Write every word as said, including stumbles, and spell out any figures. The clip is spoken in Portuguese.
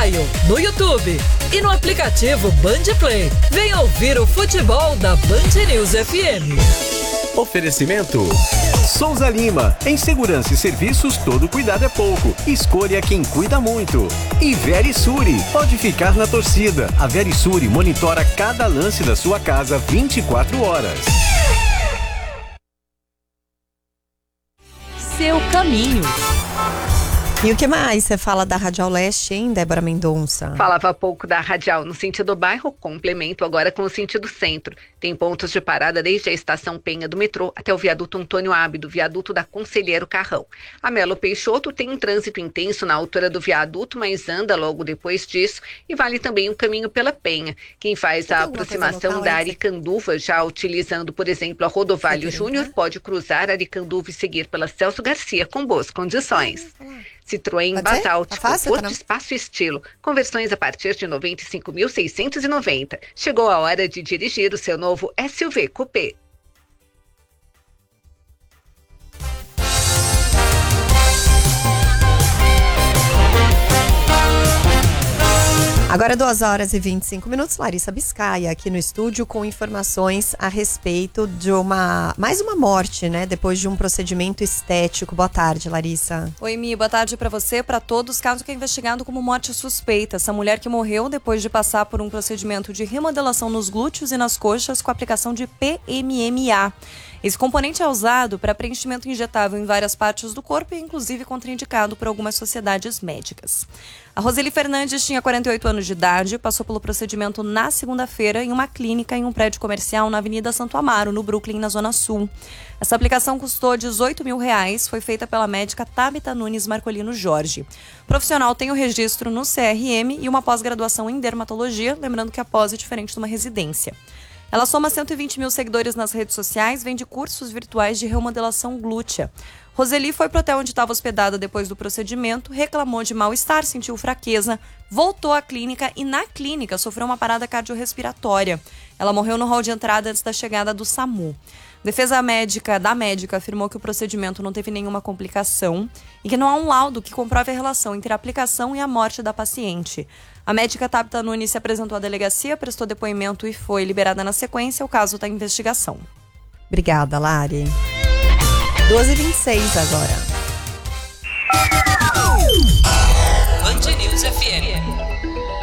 Raio, no YouTube e no aplicativo Band Play. Venha ouvir o futebol da Band News F M. Oferecimento Souza Lima. Em segurança e serviços, todo cuidado é pouco. Escolha quem cuida muito. E Verisuri. Pode ficar na torcida. A Verisuri monitora cada lance da sua casa vinte e quatro horas. Seu caminho. E o que mais você fala da Radial Leste, hein, Débora Mendonça? Falava há pouco da Radial no sentido bairro, complemento agora com o sentido centro. Tem pontos de parada desde a estação Penha do metrô até o viaduto Antônio Ábido, viaduto da Conselheiro Carrão. A Melo Peixoto tem um trânsito intenso na altura do viaduto, mas anda logo depois disso, e vale também o caminho pela Penha. Quem faz a aproximação da Aricanduva, já utilizando, por exemplo, a Rodovalho Júnior, pode cruzar Aricanduva e seguir pela Celso Garcia com boas condições. Citroën Basáltico, tá fácil, Porto Espaço e Estilo, conversões a partir de noventa e cinco mil seiscentos e noventa. Chegou a hora de dirigir o seu novo S U V Coupé. Agora duas horas e vinte e cinco minutos, Larissa Biscaia aqui no estúdio com informações a respeito de uma, mais uma morte, né, depois de um procedimento estético. Boa tarde, Larissa. Oi, Mi, boa tarde para você, para todos. Caso que é investigado como morte suspeita. Essa mulher que morreu depois de passar por um procedimento de remodelação nos glúteos e nas coxas com aplicação de P M M A. Esse componente é usado para preenchimento injetável em várias partes do corpo e inclusive contraindicado por algumas sociedades médicas. A Roseli Fernandes tinha quarenta e oito anos de idade, passou pelo procedimento na segunda-feira em uma clínica em um prédio comercial na Avenida Santo Amaro, no Brooklyn, na Zona Sul. Essa aplicação custou dezoito mil reais, foi feita pela médica Tabita Nunes Marcolino Jorge. O profissional tem o registro no C R M e uma pós-graduação em dermatologia, lembrando que a pós é diferente de uma residência. Ela soma cento e vinte mil seguidores nas redes sociais, vende cursos virtuais de remodelação glútea. Roseli foi pro hotel onde estava hospedada depois do procedimento, reclamou de mal-estar, sentiu fraqueza, voltou à clínica e na clínica sofreu uma parada cardiorrespiratória. Ela morreu no hall de entrada antes da chegada do SAMU. Defesa médica da médica afirmou que o procedimento não teve nenhuma complicação e que não há um laudo que comprove a relação entre a aplicação e a morte da paciente. A médica Tabita Nunes se apresentou à delegacia, prestou depoimento e foi liberada na sequência. O caso está em investigação. Obrigada, Lari. doze e vinte e seis agora. Band News F M.